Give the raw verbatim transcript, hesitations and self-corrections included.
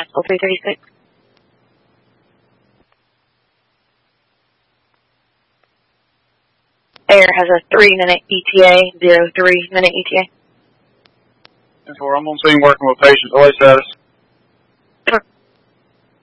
Decibel three thirty-six. Air has a three-minute E T A, zero three minute E T A. ten four, I'm on scene working with patients. Delay status.